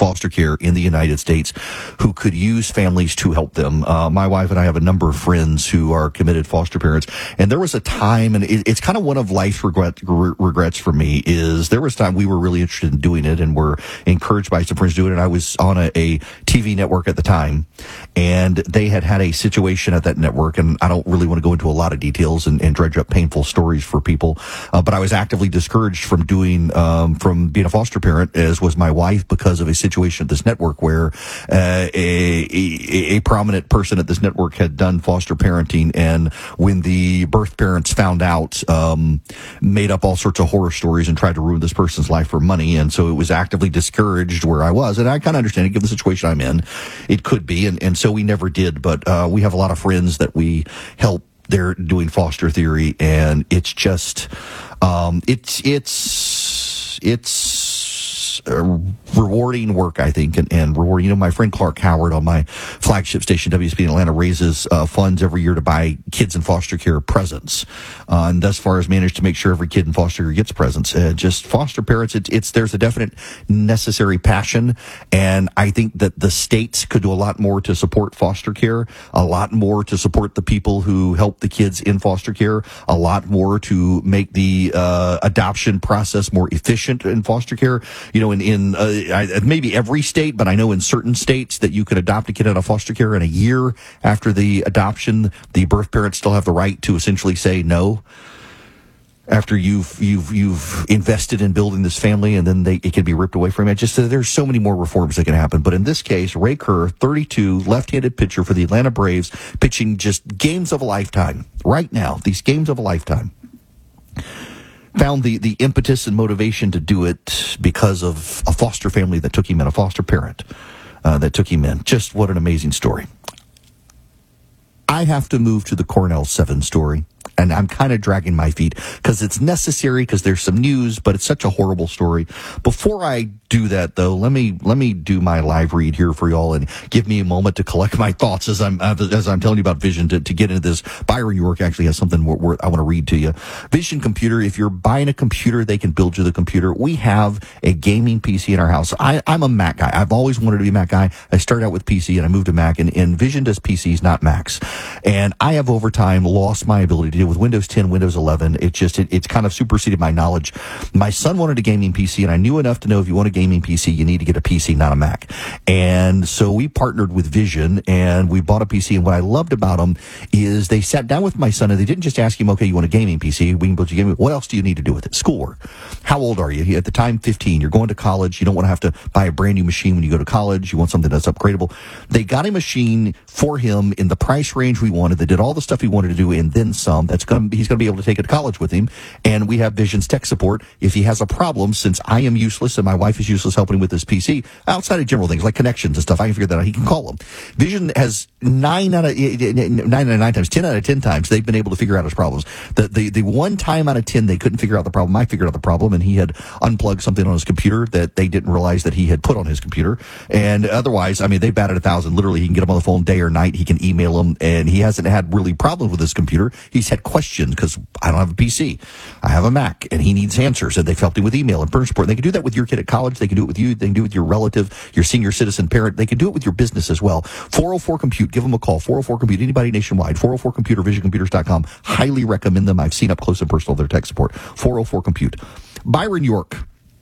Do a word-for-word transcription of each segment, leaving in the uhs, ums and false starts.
foster care in the United States who could use families to help them. Uh, my wife and I have a number of friends who are committed foster parents, and there was a time, and it, it's kind of one of life's regret, re- regrets for me, is there was a time we were really interested in doing it and were encouraged by some friends to do it, and I was on a, a T V network at the time, and they had had a situation at that network, and I don't really want to go into a lot of details and, and dredge up painful stories for people, uh, but I was actively discouraged from doing, um, from being a foster parent, as was my wife, because of a situation at this network where uh, a, a, a prominent person at this network had done foster parenting, and when the birth parents found out, um, made up all sorts of horror stories and tried to ruin this person's life for money, and so it was actively discouraged where I was, and I kind of understand it, given the situation I'm in, it could be, and, and so we never did, but uh, we have a lot of friends that we help. They're doing foster theory, and it's just, um, it's, it's, it's, Uh, rewarding work, I think, and, and rewarding. You know, my friend Clark Howard on my flagship station, W S P in Atlanta, raises uh, funds every year to buy kids in foster care presents, uh, and thus far has managed to make sure every kid in foster care gets presents. Uh, just foster parents, it's, it's there's a definite necessary passion, and I think that the states could do a lot more to support foster care, a lot more to support the people who help the kids in foster care, a lot more to make the uh, adoption process more efficient in foster care. You know, in, in uh, I, maybe every state, but I know in certain states that you could adopt a kid out of foster care, and a year after the adoption, the birth parents still have the right to essentially say no. After you've you've you've invested in building this family, and then they, it can be ripped away from you. Just uh, there's so many more reforms that can happen. But in this case, Ray Kerr, thirty-two, left-handed pitcher for the Atlanta Braves, pitching just games of a lifetime right now. These games of a lifetime. Found the, the impetus and motivation to do it because of a foster family that took him in, a foster parent uh, that took him in. Just what an amazing story. I have to move to the Cornell seven story, and I'm kind of dragging my feet because it's necessary, because there's some news, but it's such a horrible story. Before I do that, though, let me let me do my live read here for y'all and give me a moment to collect my thoughts as I'm as I'm telling you about Vision to, to get into this. Byron York actually has something where, where I want to read to you. Vision Computer, if you're buying a computer, they can build you the computer. We have a gaming P C in our house. I, I'm a Mac guy. I've always wanted to be a Mac guy. I started out with P C and I moved to Mac, and, and Vision does P Cs, not Macs. And I have over time lost my ability to deal with Windows ten, Windows eleven. It just, it, it's kind of superseded my knowledge. My son wanted a gaming P C, and I knew enough to know if you want a gaming P C, you need to get a P C, not a Mac. And so we partnered with Vision, and we bought a P C. And what I loved about them is they sat down with my son, and they didn't just ask him, okay, you want a gaming P C? We can build you a gaming. What else do you need to do with it? Schoolwork. How old are you? At the time, fifteen. You're going to college. You don't want to have to buy a brand new machine when you go to college. You want something that's upgradable. They got a machine for him in the price range we wanted. They did all the stuff he wanted to do, and then some. That's going to, he's going to be able to take it to college with him. And we have Vision's tech support. If he has a problem, since I am useless and my wife is useless helping him with his P C, outside of general things like connections and stuff, I can figure that out. He can call them. Vision has nine out of nine out of nine times, ten out of ten times, they've been able to figure out his problems. The, the the one time out of ten they couldn't figure out the problem, I figured out the problem, and he had unplugged something on his computer that they didn't realize that he had put on his computer. And otherwise, I mean, they batted a thousand. Literally, he can get him on the phone day or night. He can email him, and he hasn't had really problems with his computer. He's had questions because I don't have a P C. I have a Mac, and he needs answers, and they've helped him with email and parent support. And they can do that with your kid at college. They can do it with you. They can do it with your relative, your senior citizen parent. They can do it with your business as well. four oh four compute. Give them a call. four oh four compute. Anybody nationwide. four oh four computer, vision computers dot com. Highly recommend them. I've seen up close and personal their tech support. four oh four compute. Byron York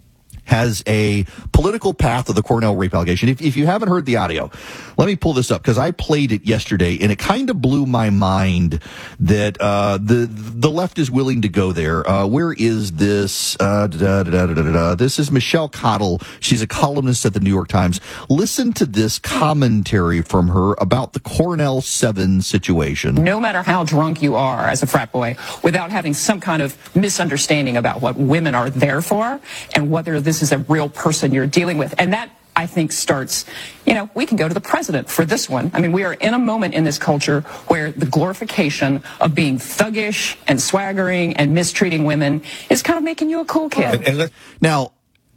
has a political path of the Cornell rape allegation. If, if you haven't heard the audio, let me pull this up because I played it yesterday, and it kind of blew my mind that uh, the the left is willing to go there. Uh, where is this? Uh, da, da, da, da, da, da. This is Michelle Cottle. She's a columnist at the New York Times. Listen to this commentary from her about the Cornell seven situation. No matter how drunk you are as a frat boy, without having some kind of misunderstanding about what women are there for and whether this is a real person you're dealing with. And that, I think, starts, you know, we can go to the president for this one. I mean, we are in a moment in this culture where the glorification of being thuggish and swaggering and mistreating women is kind of making you a cool kid. And, and now,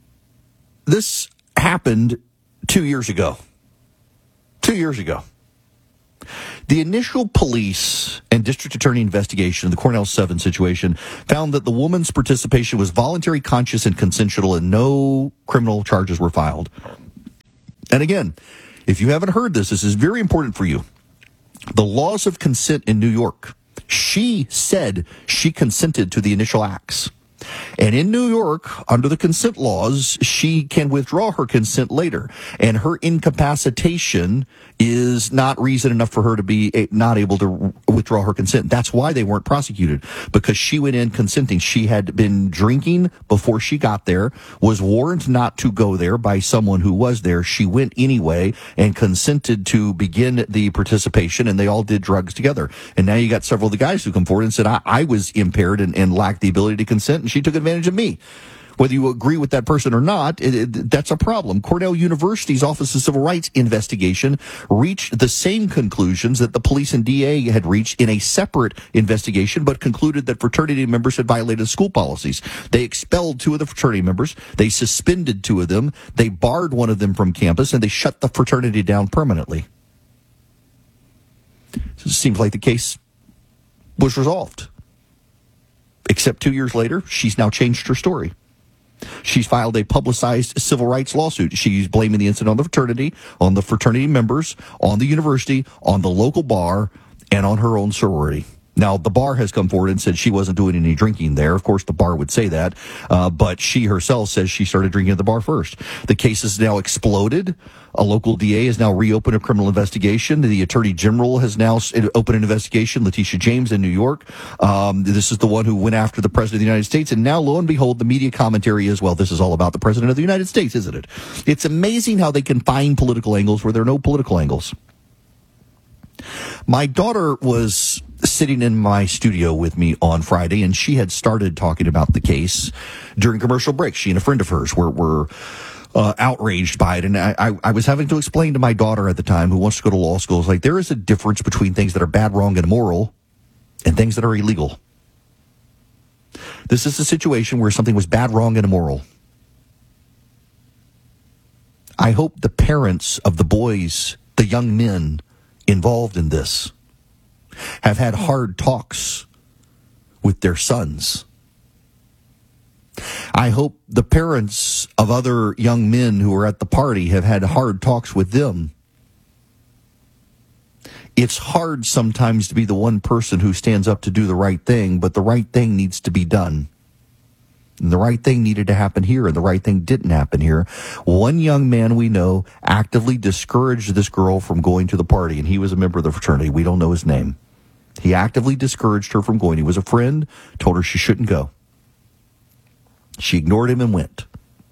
this happened two years ago. Two years ago. The initial police and district attorney investigation of the Cornell seven situation found that the woman's participation was voluntary, conscious, and consensual, and no criminal charges were filed. And again, if you haven't heard this, this is very important for you. The laws of consent in New York. She said she consented to the initial acts. And in New York, under the consent laws, she can withdraw her consent later. And her incapacitation is not reason enough for her to be not able to withdraw her consent. That's why they weren't prosecuted, because she went in consenting. She had been drinking before she got there, was warned not to go there by someone who was there. She went anyway and consented to begin the participation, and they all did drugs together. And now you got several of the guys who come forward and said, I, I was impaired and, and lacked the ability to consent, and she took advantage of me. Whether you agree with that person or not, it, it, that's a problem. Cornell University's Office of Civil Rights investigation reached the same conclusions that the police and D A had reached in a separate investigation, but concluded that fraternity members had violated school policies. They expelled two of the fraternity members. They suspended two of them. They barred one of them from campus, and they shut the fraternity down permanently. So it seems like the case was resolved. Except two years later, she's now changed her story. She's filed a publicized civil rights lawsuit. She's blaming the incident on the fraternity, on the fraternity members, on the university, on the local bar, and on her own sorority. Now, the bar has come forward and said she wasn't doing any drinking there. Of course, the bar would say that, uh, but she herself says she started drinking at the bar first. The case has now exploded. A local D A has now reopened a criminal investigation. The Attorney General has now opened an investigation, Letitia James in New York. Um, this is the one who went after the President of the United States, and now, lo and behold, the media commentary is, well, this is all about the President of the United States, isn't it? It's amazing how they can find political angles where there are no political angles. My daughter was sitting in my studio with me on Friday, and she had started talking about the case during commercial break. She and a friend of hers were, were uh, outraged by it, and I, I, I was having to explain to my daughter at the time, who wants to go to law school, like, there is a difference between things that are bad, wrong, and immoral and things that are illegal. This is a situation where something was bad, wrong, and immoral. I hope the parents of the boys, the young men involved in this, have had hard talks with their sons. I hope the parents of other young men who were at the party have had hard talks with them. It's hard sometimes to be the one person who stands up to do the right thing, but the right thing needs to be done. And the right thing needed to happen here, and the right thing didn't happen here. One young man we know actively discouraged this girl from going to the party, and he was a member of the fraternity. We don't know his name. He actively discouraged her from going. He was a friend, told her she shouldn't go. She ignored him and went.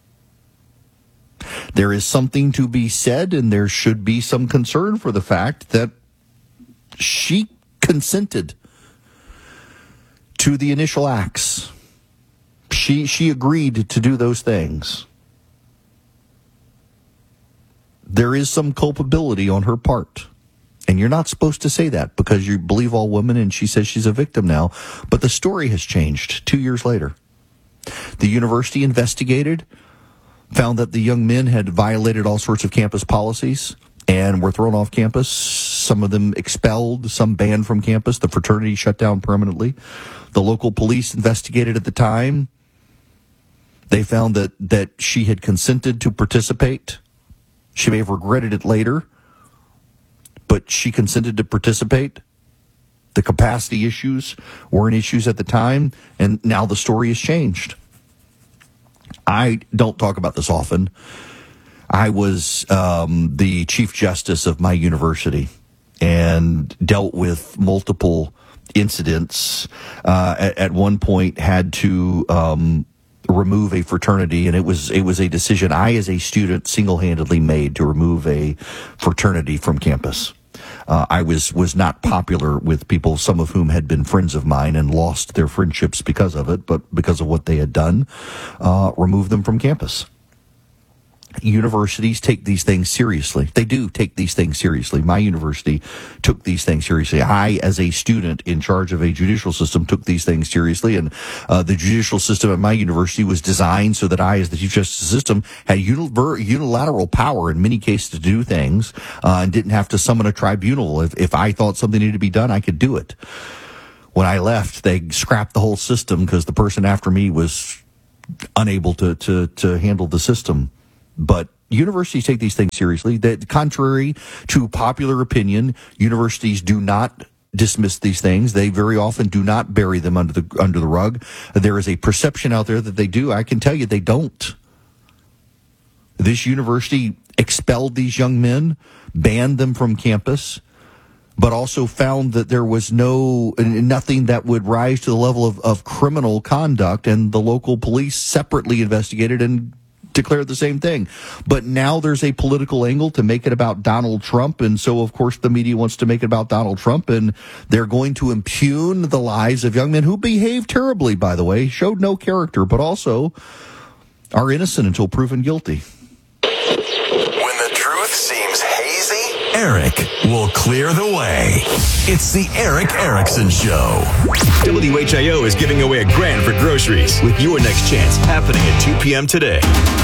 There is something to be said, and there should be some concern for the fact that she consented to the initial acts. She she agreed to do those things. There is some culpability on her part. And you're not supposed to say that because you believe all women, and she says she's a victim now. But the story has changed two years later. The university investigated, found that the young men had violated all sorts of campus policies and were thrown off campus. Some of them expelled, some banned from campus. The fraternity shut down permanently. The local police investigated at the time. They found that, that she had consented to participate. She may have regretted it later, but she consented to participate. The capacity issues weren't issues at the time, and now the story has changed. I don't talk about this often. I was um, the chief justice of my university and dealt with multiple incidents. Uh, at, at one point, had to um, remove a fraternity, and it was it was a decision I, as a student, single-handedly made to remove a fraternity from campus. Uh, I was was not popular with people, some of whom had been friends of mine and lost their friendships because of it, but because of what they had done, uh, removed them from campus. Universities take these things seriously. They do take these things seriously. My university took these things seriously. I, as a student in charge of a judicial system, took these things seriously. And uh, the judicial system at my university was designed so that I, as the chief justice system, had univer- unilateral power in many cases to do things uh, and didn't have to summon a tribunal. If, if I thought something needed to be done, I could do it. When I left, they scrapped the whole system because the person after me was unable to, to, to handle the system. But universities take these things seriously. That, contrary to popular opinion, universities do not dismiss these things. They very often do not bury them under the under the rug. There is a perception out there that they do. I can tell you they don't. This university expelled these young men, banned them from campus, but also found that there was no nothing that would rise to the level of, of criminal conduct, and the local police separately investigated and declared the same thing. But now there's a political angle to make it about Donald Trump, and so of course the media wants to make it about Donald Trump, and they're going to impugn the lives of young men who behaved terribly, by the way, showed no character, but also are innocent until proven guilty. When the truth seems hazy, Eric will clear the way. It's the Eric Erickson Show. W H I O is giving away a grand for groceries with your next chance happening at two p.m. today.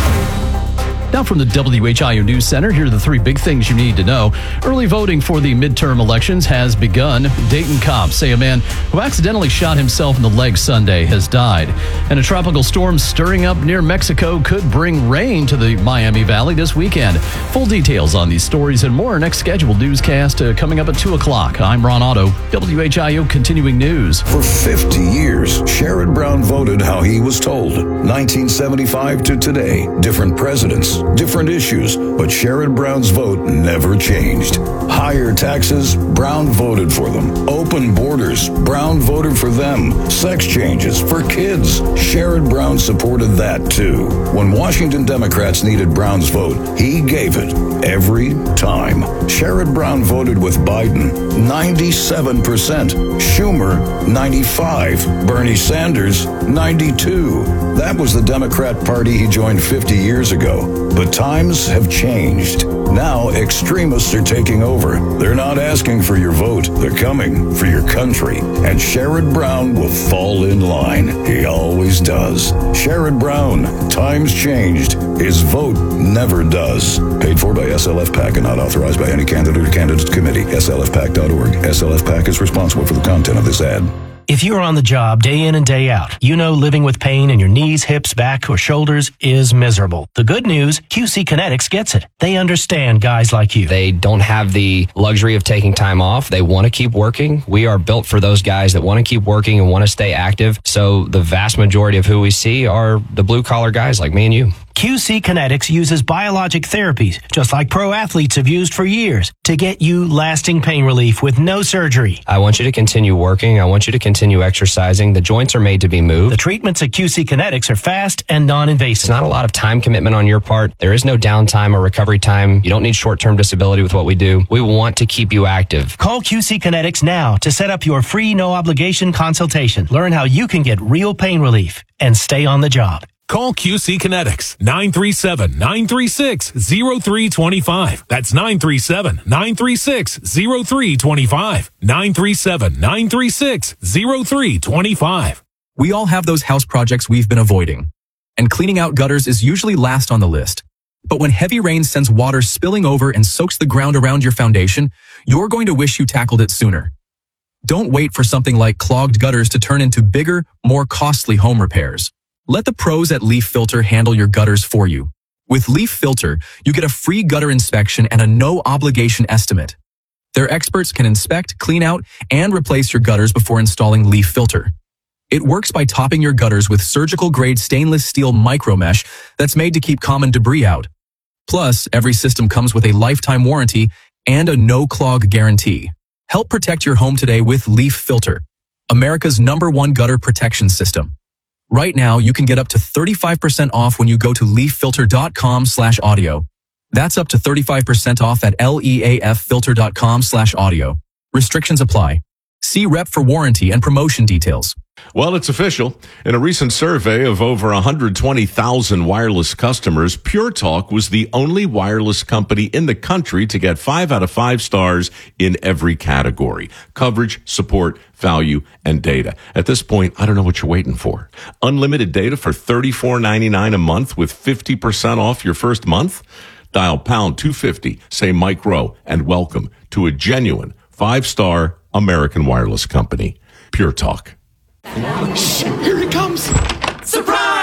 Now from the W H I O News Center, here are the three big things you need to know. Early voting for the midterm elections has begun. Dayton cops say a man who accidentally shot himself in the leg Sunday has died. And a tropical storm stirring up near Mexico could bring rain to the Miami Valley this weekend. Full details on these stories and more. Next scheduled newscast uh, coming up at two o'clock. I'm Ron Otto, W H I O Continuing News. For fifty years, Sherrod Brown voted how he was told. nineteen seventy-five to today, different presidents, different issues, but Sherrod Brown's vote never changed. Higher taxes, Brown voted for them. Open borders, Brown voted for them. Sex changes for kids, Sherrod Brown supported that too. When Washington Democrats needed Brown's vote, he gave it every time. Sherrod Brown voted with Biden, ninety-seven percent. Schumer, ninety-five. Bernie Sanders, ninety-two. That was the Democrat Party he joined fifty years ago. But times have changed. Now extremists are taking over. They're not asking for your vote. They're coming for your country. And Sherrod Brown will fall in line. He always does. Sherrod Brown, times changed. His vote never does. Paid for by S L F PAC and not authorized by any candidate or candidate committee. S L F PAC dot org. S L F PAC is responsible for the content of this ad. If you're on the job day in and day out, you know living with pain in your knees, hips, back, or shoulders is miserable. The good news, Q C Kinetics gets it. They understand guys like you. They don't have the luxury of taking time off. They want to keep working. We are built for those guys that want to keep working and want to stay active. So the vast majority of who we see are the blue-collar guys like me and you. Q C Kinetics uses biologic therapies, just like pro athletes have used for years, to get you lasting pain relief with no surgery. I want you to continue working. I want you to continue exercising. The joints are made to be moved. The treatments at Q C Kinetics are fast and non-invasive. It's not a lot of time commitment on your part. There is no downtime or recovery time. You don't need short-term disability with what we do. We want to keep you active. Call Q C Kinetics now to set up your free no-obligation consultation. Learn how you can get real pain relief and stay on the job. Call Q C Kinetics, nine three seven, nine three six, zero three two five. That's nine three seven, nine three six, zero three two five. nine three seven, nine three six, zero three two five. We all have those house projects we've been avoiding, and cleaning out gutters is usually last on the list. But when heavy rain sends water spilling over and soaks the ground around your foundation, you're going to wish you tackled it sooner. Don't wait for something like clogged gutters to turn into bigger, more costly home repairs. Let the pros at Leaf Filter handle your gutters for you. With Leaf Filter, you get a free gutter inspection and a no-obligation estimate. Their experts can inspect, clean out, and replace your gutters before installing Leaf Filter. It works by topping your gutters with surgical-grade stainless steel micromesh that's made to keep common debris out. Plus, every system comes with a lifetime warranty and a no-clog guarantee. Help protect your home today with Leaf Filter, America's number one gutter protection system. Right now, you can get up to thirty-five percent off when you go to leaffilter.com slash audio. That's up to thirty-five percent off at leaffilter.com slash audio. Restrictions apply. See rep for warranty and promotion details. Well, it's official. In a recent survey of over one hundred twenty thousand wireless customers, Pure Talk was the only wireless company in the country to get five out of five stars in every category: coverage, support, value, and data. At this point, I don't know what you're waiting for. Unlimited data for thirty-four ninety-nine a month with fifty percent off your first month? Dial pound two fifty, say Mike Rowe, and welcome to a genuine five-star American wireless company. Pure Talk. Shh, here he comes. Surprise!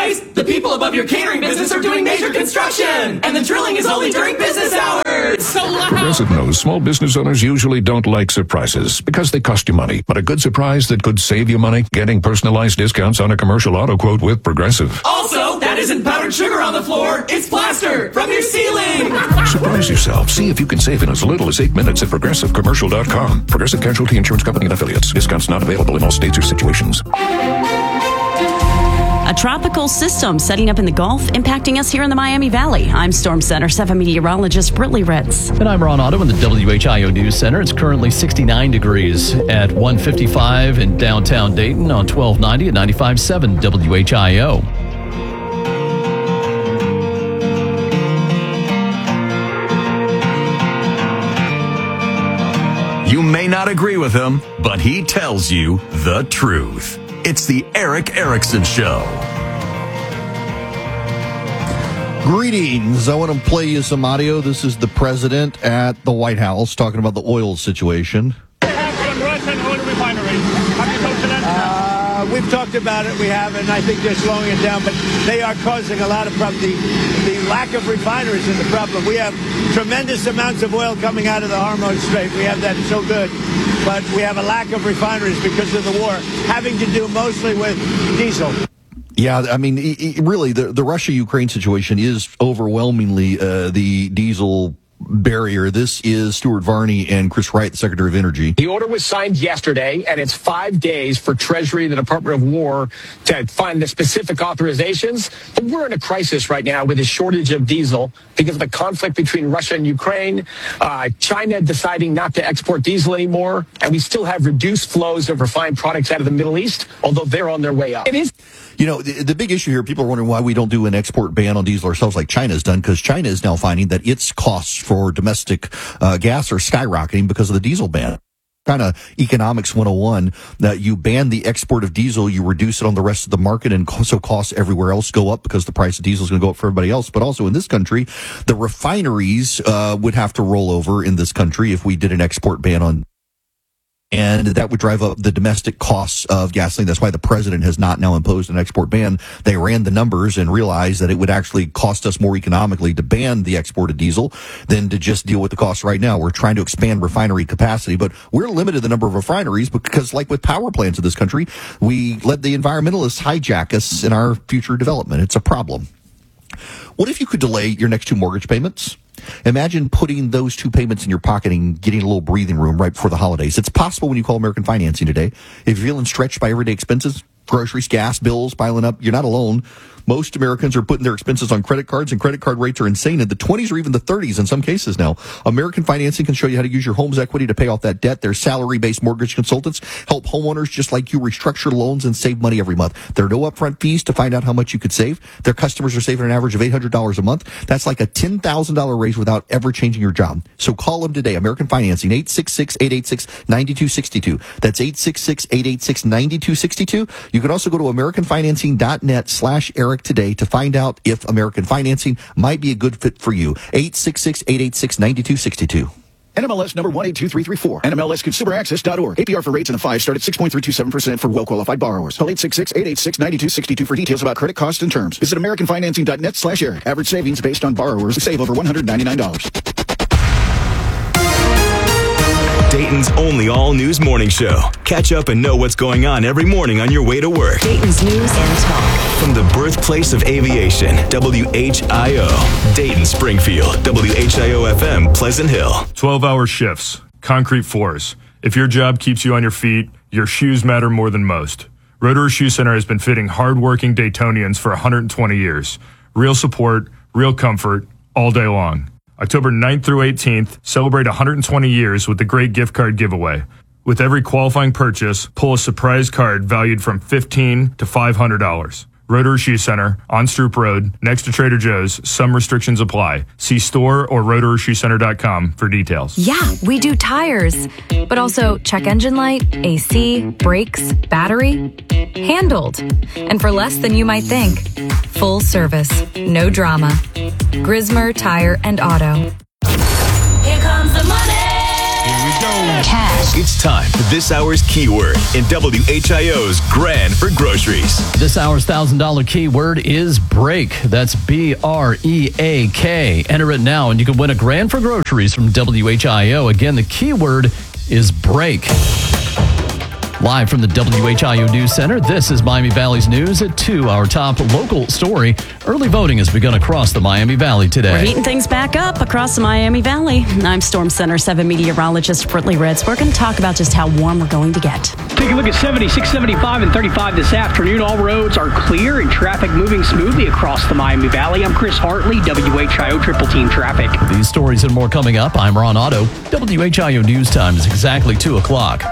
Surprise! The people above your catering business are doing major construction, and the drilling is only during business hours. So loud. Progressive knows small business owners usually don't like surprises because they cost you money. But a good surprise that could save you money? Getting personalized discounts on a commercial auto quote with Progressive. Also, that isn't powdered sugar on the floor. It's plaster from your ceiling. Surprise yourself. See if you can save in as little as eight minutes at progressive commercial dot com. Progressive Casualty Insurance Company and Affiliates. Discounts not available in all states or situations. A tropical system setting up in the Gulf, impacting us here in the Miami Valley. I'm Storm Center seven meteorologist Brittany Ritz. And I'm Ron Otto in the W H I O News Center. It's currently sixty-nine degrees at one fifty-five in downtown Dayton on twelve ninety at ninety-five point seven W H I O. You may not agree with him, but he tells you the truth. It's the Eric Erickson Show. Greetings. I want to play you some audio. This is the president at the White House talking about the oil situation. Uh, we've talked about it. We have, and I think they're slowing it down, but they are causing a lot of problems. The, the lack of refineries is the problem. We have tremendous amounts of oil coming out of the Hormuz Strait. We have that so good. But we have a lack of refineries because of the war, having to do mostly with diesel. Yeah, I mean, it, it really, the, the Russia-Ukraine situation is overwhelmingly uh, the diesel barrier. This is Stuart Varney and Chris Wright, the Secretary of Energy. The order was signed yesterday, and it's five days for Treasury and the Department of War to find the specific authorizations. But we're in a crisis right now with a shortage of diesel because of the conflict between Russia and Ukraine, uh, China deciding not to export diesel anymore, and we still have reduced flows of refined products out of the Middle East, although they're on their way up. It is. You know, the, the big issue here, people are wondering why we don't do an export ban on diesel ourselves like China's done, because China is now finding that its costs for domestic uh, gas are skyrocketing because of the diesel ban. Kind of economics one oh one, that you ban the export of diesel, you reduce it on the rest of the market, and so costs everywhere else go up because the price of diesel is going to go up for everybody else. But also in this country, the refineries uh, would have to roll over in this country if we did an export ban on. And that would drive up the domestic costs of gasoline. That's why the president has not now imposed an export ban. They ran the numbers and realized that it would actually cost us more economically to ban the export of diesel than to just deal with the costs right now. We're trying to expand refinery capacity, but we're limited the number of refineries because, like with power plants in this country, we let the environmentalists hijack us in our future development. It's a problem. What if you could delay your next two mortgage payments? Imagine putting those two payments in your pocket and getting a little breathing room right before the holidays. It's possible when you call American Financing today. If you're feeling stretched by everyday expenses, groceries, gas, bills piling up, you're not alone. Most Americans are putting their expenses on credit cards, and credit card rates are insane in the twenties or even the thirties in some cases now. American Financing can show you how to use your home's equity to pay off that debt. Their salary-based mortgage consultants help homeowners just like you restructure loans and save money every month. There are no upfront fees to find out how much you could save. Their customers are saving an average of eight hundred dollars a month. That's like a ten thousand dollars raise without ever changing your job. So call them today. American Financing, eight six six, eight eight six, nine two six two. That's eight six six, eight eight six, nine two six two. You can also go to americanfinancing.net slash Eric today to find out if American Financing might be a good fit for you. eight six six, eight eight six, nine two six two. N M L S number one eight two three three four. N M L S consumer access dot org. A P R for rates in the five start at six point three two seven percent for well-qualified borrowers. Call eight six six, eight eight six, nine two six two for details about credit costs and terms. Visit americanfinancing.net slash Eric. Average savings based on borrowers who save over one hundred ninety-nine dollars. Dayton's only all-news morning show. Catch up and know what's going on every morning on your way to work. Dayton's news and talk. From the birthplace of aviation, W H I O. Dayton, Springfield, W H I O F M, Pleasant Hill. twelve-hour shifts, concrete floors. If your job keeps you on your feet, your shoes matter more than most. Rotorua Shoe Center has been fitting hard-working Daytonians for one hundred twenty years. Real support, real comfort, all day long. October ninth through eighteenth, celebrate one hundred twenty years with the Great Gift Card Giveaway. With every qualifying purchase, pull a surprise card valued from fifteen dollars to five hundred dollars. Rotorua Shoe Center, on Stroop Road, next to Trader Joe's. Some restrictions apply. See store or rotorua shoe center dot com for details. Yeah, we do tires, but also check engine light, A C, brakes, battery. Handled. And for less than you might think. Full service, no drama. Grismer Tire and Auto. Here comes the money. Here we go. Cash. It's time for this hour's keyword in W H I O's Grand for Groceries. This hour's one thousand dollars keyword is break. That's B R E A K. Enter it now and you can win a grand for groceries from W H I O. Again, the keyword is break. Live from the W H I O News Center, this is Miami Valley's News at two. Our top local story. Early voting has begun across the Miami Valley today. We're heating things back up across the Miami Valley. I'm Storm Center seven meteorologist Brittany Ritz. We're going to talk about just how warm we're going to get. Take a look at seventy-six, seventy-five, and thirty-five this afternoon. All roads are clear and traffic moving smoothly across the Miami Valley. I'm Chris Hartley, W H I O Triple Team Traffic. These stories and more coming up. I'm Ron Otto. W H I O News Time is exactly two o'clock.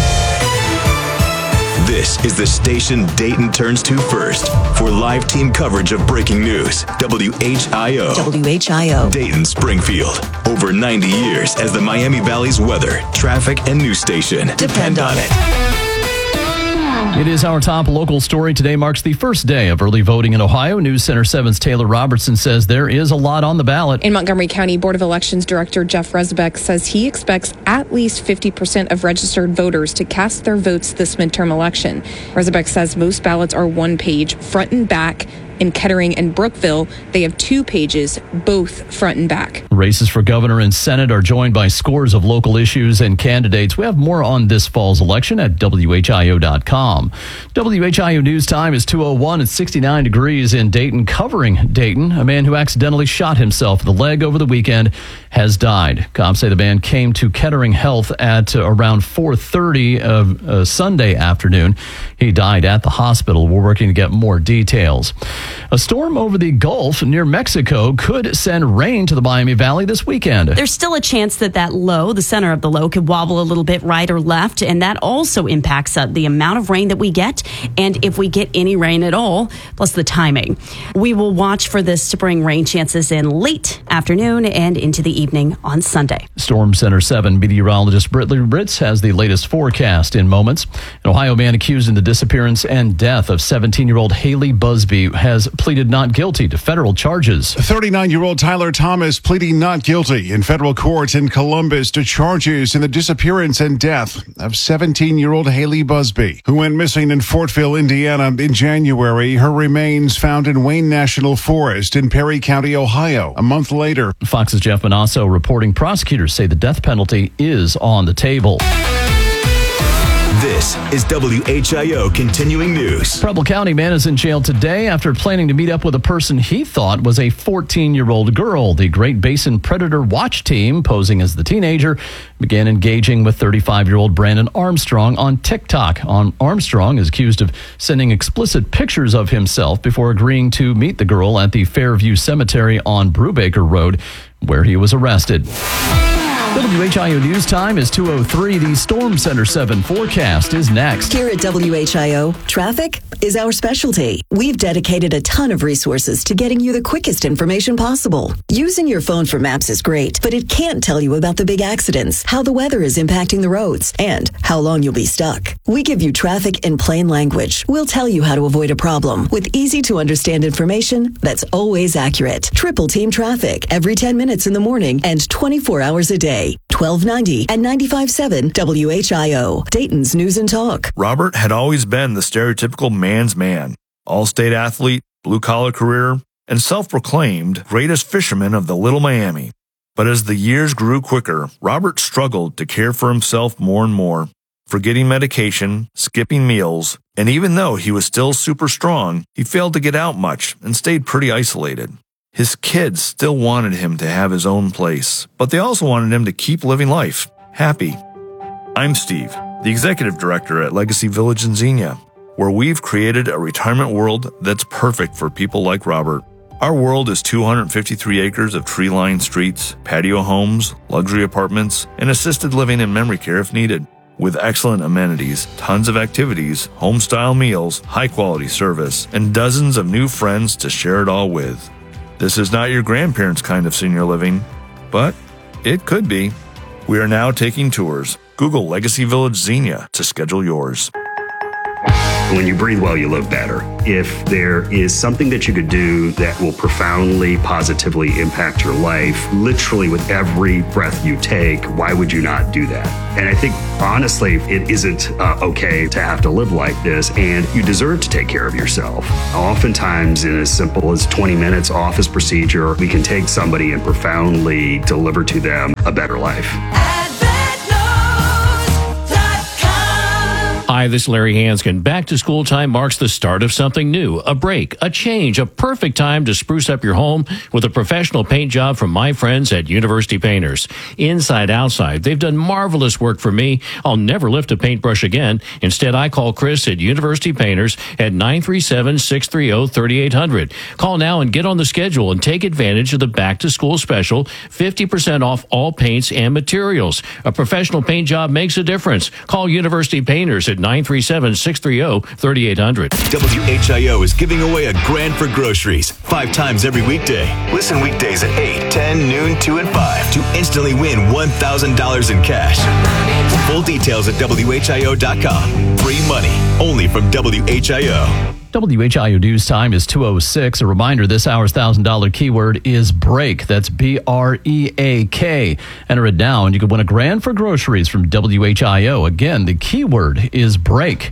This is the station Dayton turns to first for live team coverage of breaking news. W H I O. W H I O. Dayton Springfield. Over ninety years as the Miami Valley's weather, traffic, and news station. Depend on it. It is our top local story. Today marks the first day of early voting in Ohio. News Center seven's Taylor Robertson says there is a lot on the ballot. In Montgomery County Board of Elections Director Jeff Rezebeck says he expects at least fifty percent of registered voters to cast their votes this midterm election. Rezebeck says most ballots are one page, front and back. In Kettering and Brookville, they have two pages, both front and back. Races for governor and Senate are joined by scores of local issues and candidates. We have more on this fall's election at W H I O dot com. W H I O News Time is two oh one. It's sixty-nine degrees in Dayton. Covering Dayton, a man who accidentally shot himself in the leg over the weekend has died. Cops say the man came to Kettering Health at uh, around four thirty of uh, Sunday afternoon. He died at the hospital. We're working to get more details. A storm over the Gulf near Mexico could send rain to the Miami Valley this weekend. There's still a chance that that low, the center of the low, could wobble a little bit right or left, and that also impacts uh, the amount of rain that we get, and if we get any rain at all, plus the timing. We will watch for this to bring rain chances in late afternoon and into the evening on Sunday. Storm Center seven meteorologist Brittany Ritz has the latest forecast in moments. An Ohio man accused in the disappearance and death of seventeen-year-old Haley Busby has pleaded not guilty to federal charges. thirty-nine-year-old Tyler Thomas pleading not guilty in federal court in Columbus to charges in the disappearance and death of seventeen-year-old Haley Busby, who went missing in Fortville, Indiana in January. Her remains found in Wayne National Forest in Perry County, Ohio, a month later. Fox's Jeff Manasso reporting prosecutors say the death penalty is on the table. This is W H I O Continuing News. Preble County man is in jail today after planning to meet up with a person he thought was a fourteen-year-old girl. The Great Basin Predator Watch Team, posing as the teenager, began engaging with thirty-five-year-old Brandon Armstrong on TikTok. Armstrong is accused of sending explicit pictures of himself before agreeing to meet the girl at the Fairview Cemetery on Brubaker Road, where he was arrested. W H I O News Time is two oh three. The Storm Center seven forecast is next. Here at W H I O, traffic is our specialty. We've dedicated a ton of resources to getting you the quickest information possible. Using your phone for maps is great, but it can't tell you about the big accidents, how the weather is impacting the roads, and how long you'll be stuck. We give you traffic in plain language. We'll tell you how to avoid a problem with easy-to-understand information that's always accurate. Triple Team Traffic every ten minutes in the morning and twenty-four hours a day. twelve ninety and ninety-five point seven W H I O, Dayton's News and Talk. Robert had always been the stereotypical man's man. All-state athlete, blue-collar career, and self-proclaimed greatest fisherman of the Little Miami. But as the years grew quicker, Robert struggled to care for himself more and more, forgetting medication, skipping meals, and even though he was still super strong, he failed to get out much and stayed pretty isolated. His kids still wanted him to have his own place, but they also wanted him to keep living life, happy. I'm Steve, the executive director at Legacy Village in Xenia, where we've created a retirement world that's perfect for people like Robert. Our world is two hundred fifty-three acres of tree-lined streets, patio homes, luxury apartments, and assisted living and memory care if needed. With excellent amenities, tons of activities, home-style meals, high-quality service, and dozens of new friends to share it all with. This is not your grandparents' kind of senior living, but it could be. We are now taking tours. Google Legacy Village Xenia to schedule yours. When you breathe well, you live better. If there is something that you could do that will profoundly, positively impact your life, literally with every breath you take, why would you not do that? And I think, honestly, it isn't uh, okay to have to live like this, and you deserve to take care of yourself. Oftentimes, in as simple as twenty minutes office procedure, we can take somebody and profoundly deliver to them a better life. Hi, this is Larry Hanskin. Back to school time marks the start of something new, a break, a change, a perfect time to spruce up your home with a professional paint job from my friends at University Painters. Inside, outside, they've done marvelous work for me. I'll never lift a paintbrush again. Instead, I call Chris at University Painters at nine three seven, six three zero, three eight zero zero. Call now and get on the schedule and take advantage of the back to school special, fifty percent off all paints and materials. A professional paint job makes a difference. Call University Painters at nine three seven, six three zero, three eight zero zero. W H I O is giving away a grand for groceries five times every weekday. Listen weekdays at eight, ten, noon, two, and five to instantly win one thousand dollars in cash. Full details at W H I O dot com. Free money only from W H I O. W H I O News Time is two oh six. A reminder, this hour's one thousand dollars keyword is break. That's B R E A K. Enter it now and you can win a grand for groceries from W H I O. Again, the keyword is break.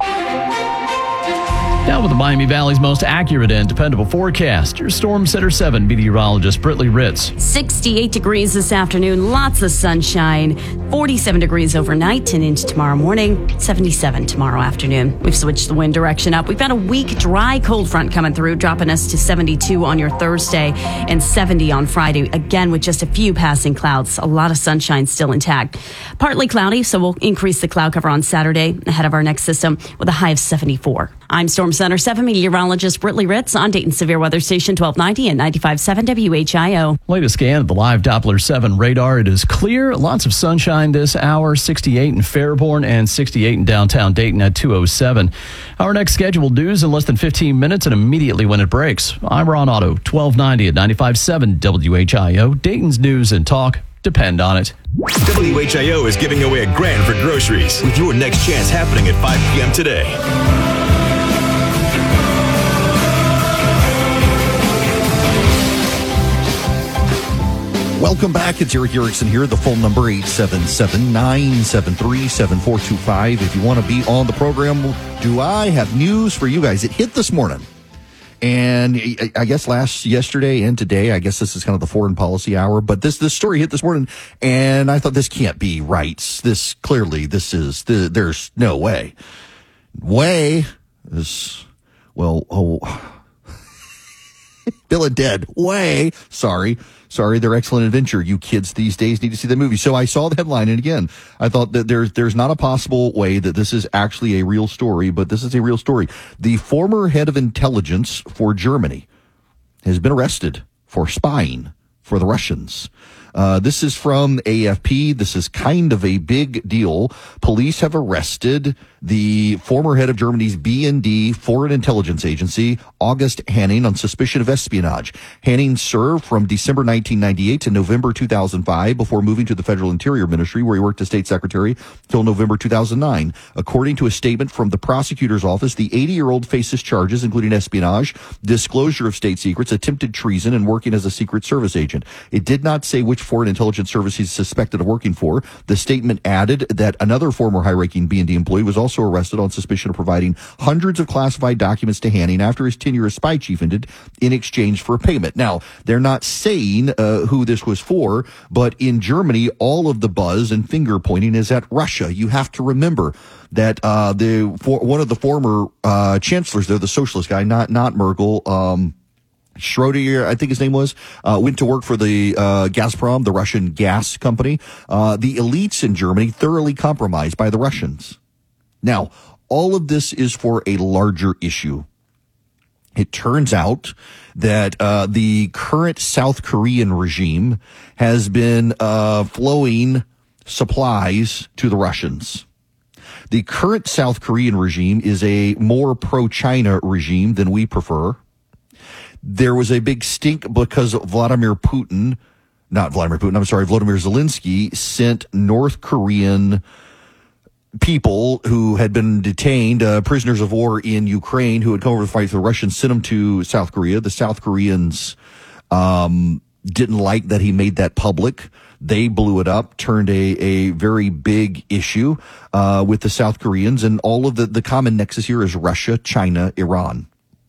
Now with the Miami Valley's most accurate and dependable forecast, your Storm Center seven meteorologist Britley Ritz. sixty-eight degrees this afternoon, lots of sunshine, forty-seven degrees overnight and into tomorrow morning, seventy-seven tomorrow afternoon. We've switched the wind direction up. We've got a weak, dry, cold front coming through, dropping us to seventy-two on your Thursday and seventy on Friday, again with just a few passing clouds. A lot of sunshine still intact. Partly cloudy, so we'll increase the cloud cover on Saturday ahead of our next system with a high of seventy-four. I'm Storm Center seven meteorologist Britley Ritz on Dayton Severe Weather Station twelve ninety and ninety-five point seven W H I O. Latest scan of the live Doppler seven radar. It is clear. Lots of sunshine this hour. sixty-eight in Fairborn and sixty-eight in downtown Dayton at two oh seven. Our next scheduled news in less than fifteen minutes and immediately when it breaks. I'm Ron Otto, twelve ninety at ninety-five point seven W H I O. Dayton's news and talk depend on it. W H I O is giving away a grand for groceries with your next chance happening at five p.m. today. Welcome back. It's Eric Erickson here. The phone number eight seven seven, nine seven three, seven four two five. If you want to be on the program, do I have news for you guys? It hit this morning. And I guess last yesterday and today, I guess this is kind of the foreign policy hour, but this, this story hit this morning and I thought this can't be right. This clearly, this is, the, there's no way. Way is, well, oh, Bill and Ted, way, sorry. Sorry, Their Excellent Adventure. You kids these days need to see the movie. So I saw the headline, and again, I thought that there's there's not a possible way that this is actually a real story, but this is a real story. The former head of intelligence for Germany has been arrested for spying for the Russians. Uh, this is from A F P. This is kind of a big deal. Police have arrested the former head of Germany's B N D Foreign Intelligence Agency, August Hanning, on suspicion of espionage. Hanning served from December nineteen ninety-eight to November two thousand five before moving to the Federal Interior Ministry, where he worked as state secretary till November two thousand nine. According to a statement from the prosecutor's office, the eighty-year-old faces charges including espionage, disclosure of state secrets, attempted treason, and working as a Secret Service agent. It did not say which foreign intelligence service he's suspected of working for. The statement added that another former high-ranking B N D employee was also arrested on suspicion of providing hundreds of classified documents to Hanning after his tenure as spy chief ended in exchange for a payment. Now, they're not saying uh, who this was for, but in Germany, all of the buzz and finger pointing is at Russia. You have to remember that uh, the for, one of the former uh, chancellors there, the socialist guy, not not Merkel, um, Schroeder, I think his name was, uh, went to work for the uh, Gazprom, the Russian gas company. Uh, the elites in Germany thoroughly compromised by the Russians. Now, all of this is for a larger issue. It turns out that uh, the current South Korean regime has been uh, flowing supplies to the Russians. The current South Korean regime is a more pro-China regime than we prefer. There was a big stink because Vladimir Putin, not Vladimir Putin, I'm sorry, Volodymyr Zelensky sent North Korean people who had been detained, uh, prisoners of war in Ukraine who had come over to fight for the Russians, sent them to South Korea. The South Koreans um, didn't like that he made that public. They blew it up, turned a, a very big issue uh, with the South Koreans. And all of the, the common nexus here is Russia, China, Iran.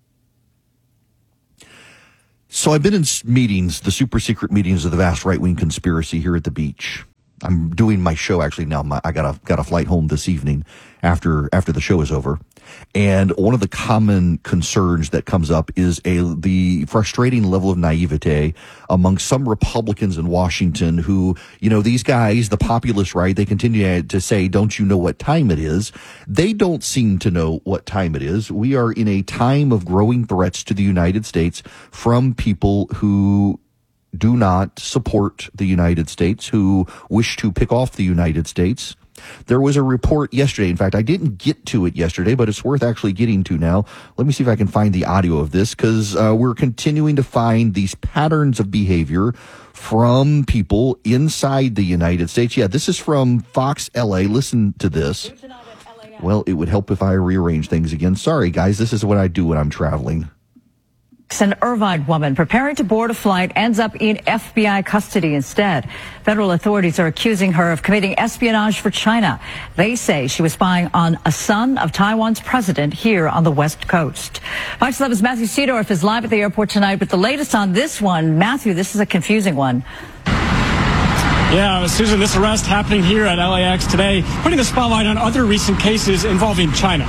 So I've been in meetings, the super secret meetings of the vast right-wing conspiracy here at the beach. I'm doing my show actually now. My, I got a got a flight home this evening after after the show is over, and one of the common concerns that comes up is a the frustrating level of naivete among some Republicans in Washington who, you know, these guys, the populist right, they continue to say, "Don't you know what time it is?" They don't seem to know what time it is. We are in a time of growing threats to the United States from people who do not support the United States, who wish to pick off the United States. There was a report yesterday. In fact, I didn't get to it yesterday, but it's worth actually getting to now. Let me see if I can find the audio of this, because uh, we're continuing to find these patterns of behavior from people inside the United States. Yeah, this is from Fox L A. Listen to this. Well, it would help if I rearrange things again. Sorry, guys. This is what I do when I'm traveling. An Irvine woman preparing to board a flight ends up in F B I custody instead. Federal authorities are accusing her of committing espionage for China. They say she was spying on a son of Taiwan's president here on the West Coast. Fox eleven's Matthew Seedorf is live at the airport tonight with the latest on this one. Matthew, this is a confusing one. Yeah, Susan, this arrest happening here at L A X today, putting the spotlight on other recent cases involving China.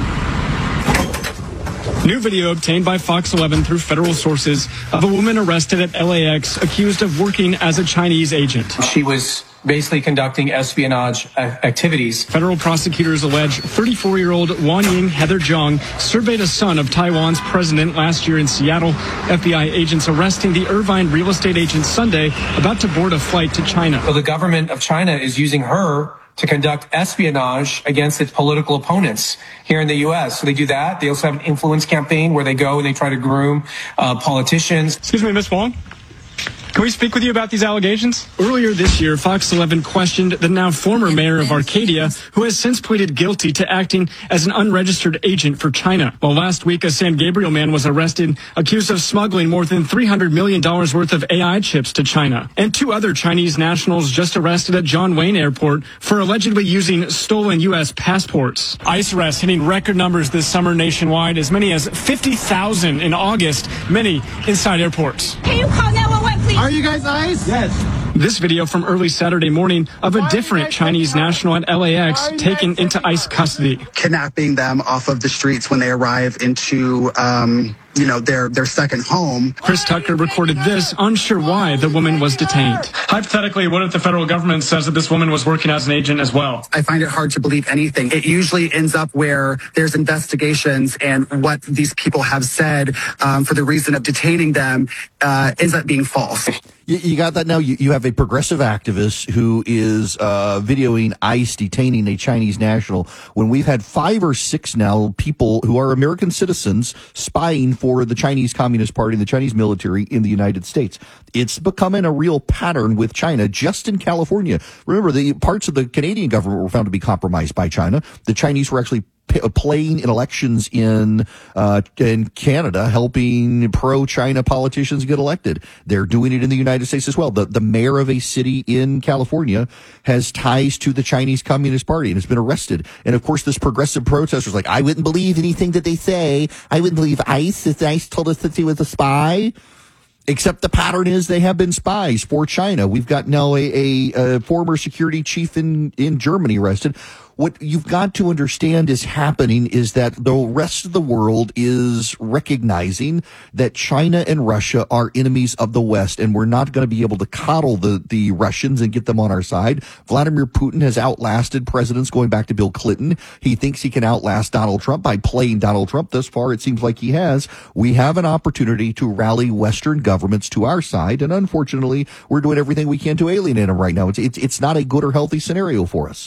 New video obtained by Fox eleven through federal sources of a woman arrested at L A X accused of working as a Chinese agent. She was basically conducting espionage activities. Federal prosecutors allege thirty-four-year-old Wan Ying Heather Zhang surveyed a son of Taiwan's president last year in Seattle. F B I agents arresting the Irvine real estate agent Sunday, about to board a flight to China. So the government of China is using her to conduct espionage against its political opponents here in the U S. So they do that. They also have an influence campaign where they go and they try to groom uh, politicians. Excuse me, Miz Wong. Can we speak with you about these allegations? Earlier this year, Fox eleven questioned the now former mayor of Arcadia, who has since pleaded guilty to acting as an unregistered agent for China. While last week, a San Gabriel man was arrested, accused of smuggling more than three hundred million dollars worth of A I chips to China. And two other Chinese nationals just arrested at John Wayne Airport for allegedly using stolen U S passports. ICE arrests hitting record numbers this summer nationwide, as many as fifty thousand in August, many inside airports. Can you call nine one one, please? Are you guys ICE? Yes. This video from early Saturday morning of a different Chinese national at L A X taken into ICE custody. Kidnapping them off of the streets when they arrive into, um, you know, their, their second home. Chris Tucker recorded this, unsure why the woman was detained. Hypothetically, what if the federal government says that this woman was working as an agent as well? I find it hard to believe anything. It usually ends up where there's investigations and what these people have said um, for the reason of detaining them uh, ends up being false. You, you got that now? You, you have a progressive activist who is uh, videoing ICE detaining a Chinese national when we've had five or six now people who are American citizens spying for the Chinese Communist Party and the Chinese military in the United States. It's becoming a real pattern with China just in California. Remember, the parts of the Canadian government were found to be compromised by China. The Chinese were actually playing in elections in uh, in Canada, helping pro-China politicians get elected. They're doing it in the United States as well. The the mayor of a city in California has ties to the Chinese Communist Party and has been arrested. And of course, this progressive protester is like, I wouldn't believe anything that they say. I wouldn't believe ICE. If ICE told us that he was a spy. Except the pattern is they have been spies for China. We've got now a, a, a former security chief in, in Germany arrested. What you've got to understand is happening is that the rest of the world is recognizing that China and Russia are enemies of the West, and we're not going to be able to coddle the, the Russians and get them on our side. Vladimir Putin has outlasted presidents going back to Bill Clinton. He thinks he can outlast Donald Trump by playing Donald Trump. Thus far, it seems like he has. We have an opportunity to rally Western governments to our side, and unfortunately, we're doing everything we can to alienate them right now. It's, it's, it's not a good or healthy scenario for us.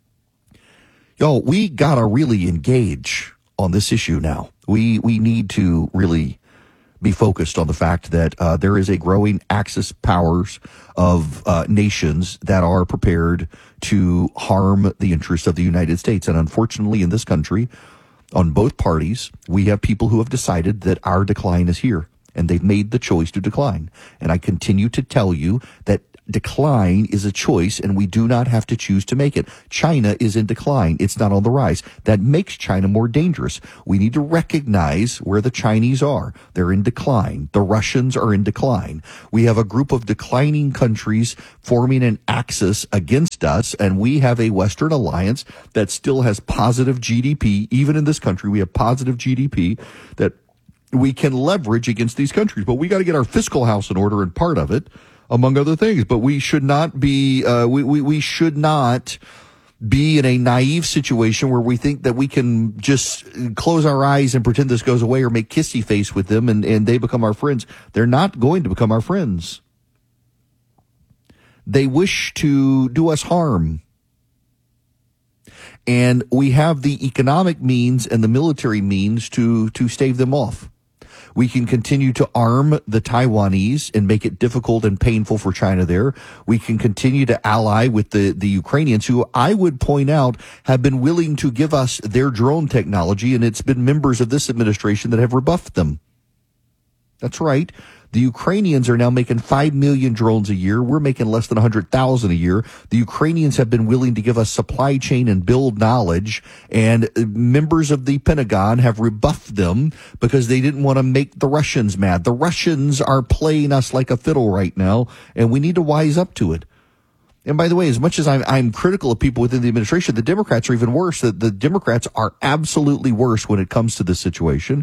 Yo, we gotta really engage on this issue now. We we need to really be focused on the fact that uh, there is a growing axis powers of uh, nations that are prepared to harm the interests of the United States. And unfortunately, in this country, on both parties, we have people who have decided that our decline is here, and they've made the choice to decline. And I continue to tell you that decline is a choice, and we do not have to choose to make it. China is in decline. It's not on the rise. That makes China more dangerous. We need to recognize where the Chinese are. They're in decline. The Russians are in decline. We have a group of declining countries forming an axis against us, and we have a Western alliance that still has positive G D P. Even in this country, we have positive G D P that we can leverage against these countries. But we got to get our fiscal house in order, and part of it, among other things. But we should not be, uh, we, we, we should not be in a naive situation where we think that we can just close our eyes and pretend this goes away, or make kissy face with them and, and they become our friends. They're not going to become our friends. They wish to do us harm. And we have the economic means and the military means to, to stave them off. We can continue to arm the Taiwanese and make it difficult and painful for China there. We can continue to ally with the, the Ukrainians, who I would point out have been willing to give us their drone technology, and it's been members of this administration that have rebuffed them. That's right. The Ukrainians are now making five million drones a year. We're making less than one hundred thousand a year. The Ukrainians have been willing to give us supply chain and build knowledge, and members of the Pentagon have rebuffed them because they didn't want to make the Russians mad. The Russians are playing us like a fiddle right now, and we need to wise up to it. And by the way, as much as I'm, I'm critical of people within the administration, the Democrats are even worse. The, the Democrats are absolutely worse when it comes to this situation.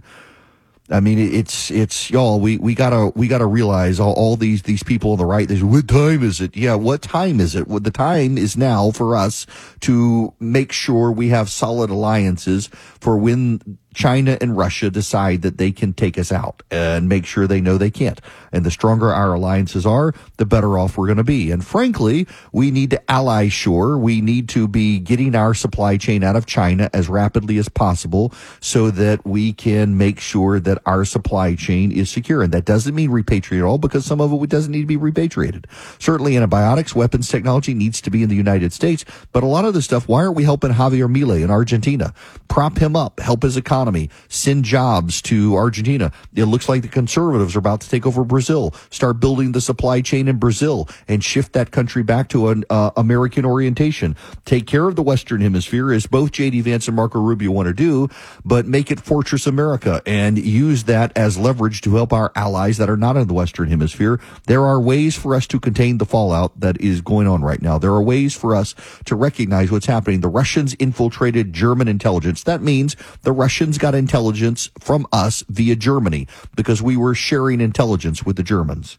I mean, it's, it's, y'all, we, we gotta, we gotta realize all, all these, these people on the right, they say, what time is it? Yeah, what time is it? Well, the time is now for us to make sure we have solid alliances for when China and Russia decide that they can take us out, and make sure they know they can't. And the stronger our alliances are, the better off we're going to be. And frankly, we need to ally sure. We need to be getting our supply chain out of China as rapidly as possible so that we can make sure that our supply chain is secure. And that doesn't mean repatriate all, because some of it doesn't need to be repatriated. Certainly antibiotics, weapons technology needs to be in the United States. But a lot of this stuff, why aren't we helping Javier Milei in Argentina? Prop him up, help his economy. Send jobs to Argentina. It looks like the conservatives are about to take over Brazil, start building the supply chain in Brazil and shift that country back to an uh, American orientation. Take care of the Western Hemisphere, as both J D Vance and Marco Rubio want to do, but make it Fortress America and use that as leverage to help our allies that are not in the Western Hemisphere. There are ways for us to contain the fallout that is going on right now. There are ways for us to recognize what's happening. The Russians infiltrated German intelligence. That means the Russians got intelligence from us via Germany because we were sharing intelligence with the Germans.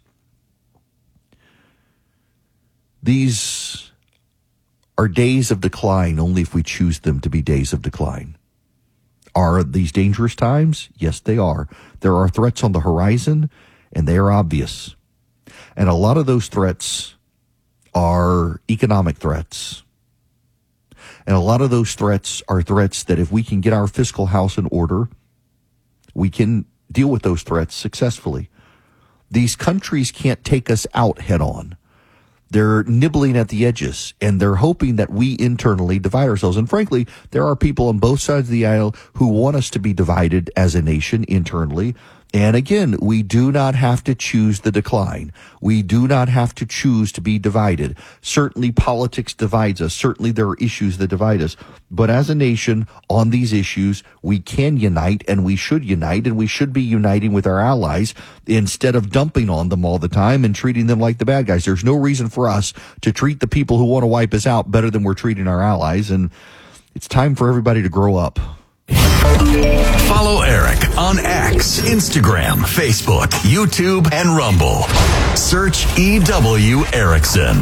These are days of decline only if we choose them to be days of decline. Are these dangerous times? Yes, they are. There are threats on the horizon, and they are obvious. And a lot of those threats are economic threats. And a lot of those threats are threats that if we can get our fiscal house in order, we can deal with those threats successfully. These countries can't take us out head on. They're nibbling at the edges, and they're hoping that we internally divide ourselves. And frankly, there are people on both sides of the aisle who want us to be divided as a nation internally. And again, we do not have to choose the decline. We do not have to choose to be divided. Certainly politics divides us. Certainly there are issues that divide us. But as a nation on these issues, we can unite, and we should unite, and we should be uniting with our allies instead of dumping on them all the time and treating them like the bad guys. There's no reason for us to treat the people who want to wipe us out better than we're treating our allies. And it's time for everybody to grow up. Follow Eric on X, Instagram, Facebook, YouTube, and Rumble. Search E W Erickson.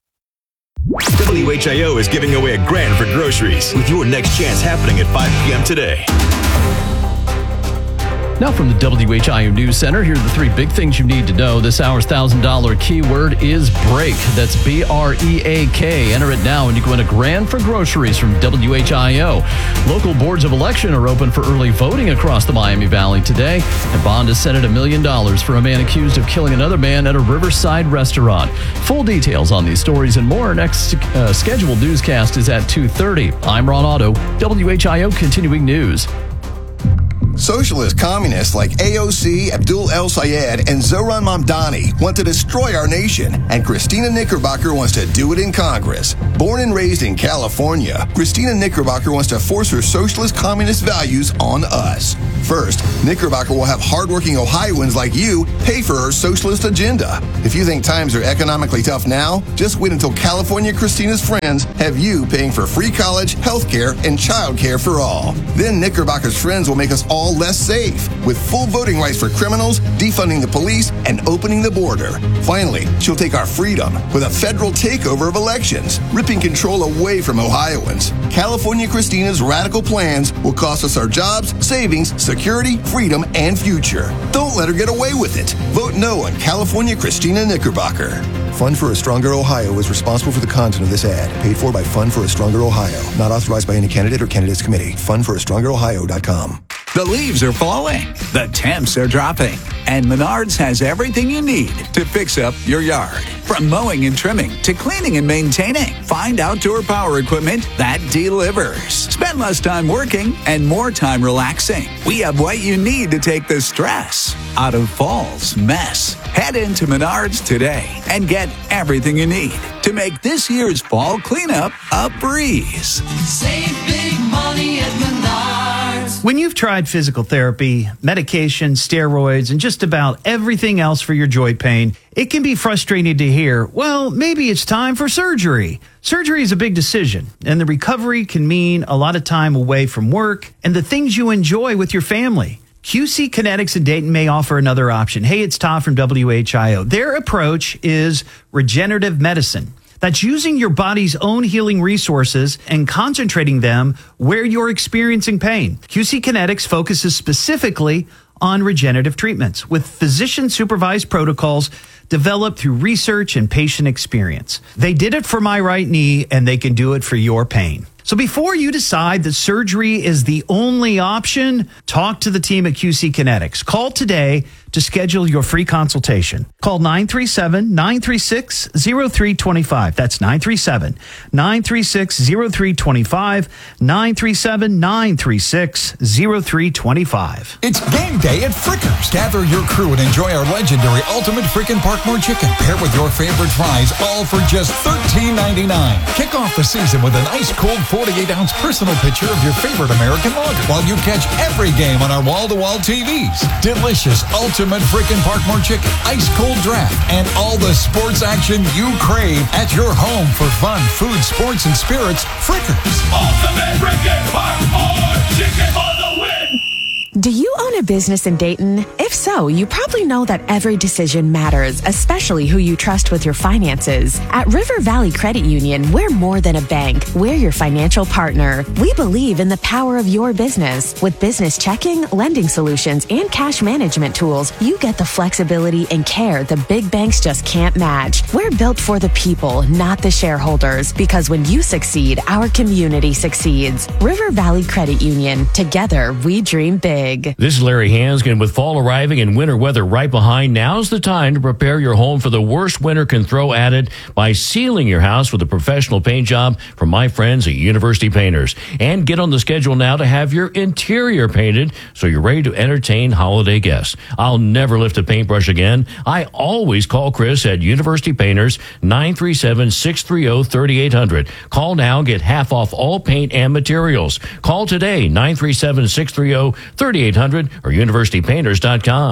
W H I O is giving away a grand for groceries with your next chance happening at five p.m. today. Now from the W H I O News Center, here are the three big things you need to know. This hour's one thousand dollars keyword is BREAK. That's B R E A K. Enter it now and you can win a grand for groceries from W H I O. Local boards of election are open for early voting across the Miami Valley today. And bond is set at a million dollars for a man accused of killing another man at a Riverside restaurant. Full details on these stories and more. Next uh, scheduled newscast is at two thirty. I'm Ron Otto, W H I O Continuing News. Socialist communists like A O C, Abdul El Sayed, and Zohran Mamdani want to destroy our nation, and Christina Knickerbocker wants to do it in Congress. Born and raised in California, Christina Knickerbocker wants to force her socialist communist values on us. First, Knickerbocker will have hardworking Ohioans like you pay for her socialist agenda. If you think times are economically tough now, just wait until California Christina's friends have you paying for free college, health care, and child care for all. Then Knickerbocker's friends will make us all less safe, with full voting rights for criminals, defunding the police, and opening the border. Finally, she'll take our freedom with a federal takeover of elections, ripping control away from Ohioans. California Christina's radical plans will cost us our jobs, savings, security, freedom, and future. Don't let her get away with it. Vote no on California Christina Knickerbocker. Fund for a Stronger Ohio is responsible for the content of this ad. Paid for by Fund for a Stronger Ohio. Not authorized by any candidate or candidates committee. fund for a stronger ohio dot com. The leaves are falling, the temps are dropping, and Menards has everything you need to fix up your yard. From mowing and trimming to cleaning and maintaining, find outdoor power equipment that delivers. Spend less time working and more time relaxing. We have what you need to take the stress out of fall's mess. Head into Menards today and get everything you need to make this year's fall cleanup a breeze. Save big money at Menards. When you've tried physical therapy, medication, steroids, and just about everything else for your joint pain, it can be frustrating to hear, well, maybe it's time for surgery. Surgery is a big decision, and the recovery can mean a lot of time away from work and the things you enjoy with your family. Q C Kinetics in Dayton may offer another option. Hey, it's Todd from W H I O. Their approach is regenerative medicine. That's using your body's own healing resources and concentrating them where you're experiencing pain. Q C Kinetics focuses specifically on regenerative treatments with physician-supervised protocols developed through research and patient experience. They did it for my right knee, and they can do it for your pain. So before you decide that surgery is the only option, talk to the team at Q C Kinetics. Call today to schedule your free consultation. Call nine three seven, nine three six, zero three two five. That's nine three seven, nine three six, zero three two five, nine three seven, nine three six, zero three two five. It's game day at Frickers. Gather your crew and enjoy our legendary Ultimate Frickin' Parkmore Chicken, paired with your favorite fries, all for just thirteen ninety-nine. Kick off the season with an ice-cold forty-eight ounce personal picture of your favorite American lager, while you catch every game on our wall-to-wall T Vs. Delicious Ultimate Frickin' Parkmore Chicken, ice-cold draft, and all the sports action you crave at your home for fun, food, sports, and spirits. Frickers. Ultimate Frickin' Parkmore Chicken for the win! Do you own a business in Dayton? If so, you probably know that every decision matters, especially who you trust with your finances. At River Valley Credit Union, we're more than a bank. We're your financial partner. We believe in the power of your business. With business checking, lending solutions, and cash management tools, you get the flexibility and care the big banks just can't match. We're built for the people, not the shareholders, because when you succeed, our community succeeds. River Valley Credit Union. Together, we dream big. This is Larry Hanskin. With fall arriving and winter weather right behind, now's the time to prepare your home for the worst winter can throw at it by sealing your house with a professional paint job from my friends at University Painters. And get on the schedule now to have your interior painted so you're ready to entertain holiday guests. I'll never lift a paintbrush again. I always call Chris at University Painters, nine three seven, six three zero, three eight zero zero. Call now, get half off all paint and materials. Call today, nine three seven, six three zero, three eight zero zero or university painters dot com.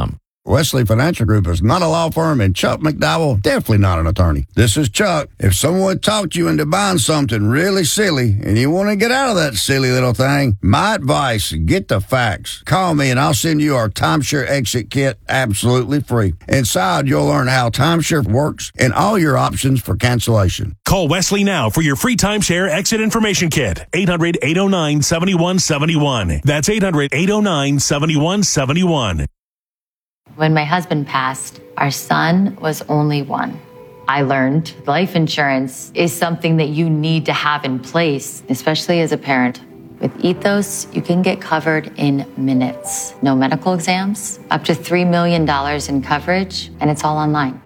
Wesley Financial Group is not a law firm, and Chuck McDowell definitely not an attorney. This is Chuck. If someone talked you into buying something really silly and you want to get out of that silly little thing, my advice, get the facts. Call me and I'll send you our timeshare exit kit absolutely free. Inside, you'll learn how timeshare works and all your options for cancellation. Call Wesley now for your free timeshare exit information kit. eight hundred, eight oh nine, seven one seven one. That's eight hundred, eight oh nine, seven one seven one. When my husband passed, our son was only one. I learned life insurance is something that you need to have in place, especially as a parent. With Ethos, you can get covered in minutes. No medical exams, up to three million dollars in coverage, and it's all online.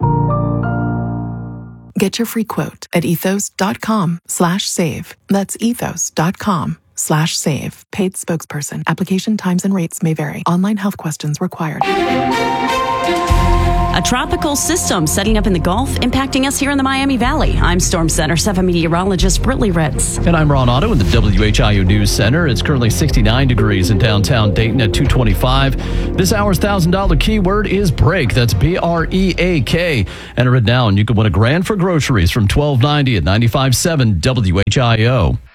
Get your free quote at ethos.com slash save. That's ethos.com slash save. Paid spokesperson. Application times and rates may vary. Online health questions required. A tropical system setting up in the Gulf, impacting us here in the Miami Valley. I'm Storm Center seven meteorologist Brittany Ritz. And I'm Ron Otto in the W H I O News Center. It's currently sixty-nine degrees in downtown Dayton at two twenty-five. This hour's one thousand dollars keyword is break. That's B R E A K. Enter it now and you can win a grand for groceries from twelve ninety at ninety-five point seven W H I O.